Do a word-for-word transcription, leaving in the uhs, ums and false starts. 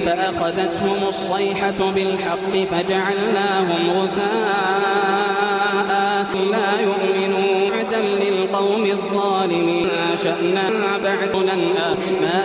فأخذتهم الصيحة بالحق فجعلناهم غثاء لا يؤمنون عدا للقوم الظالمين. شأنا بعدنا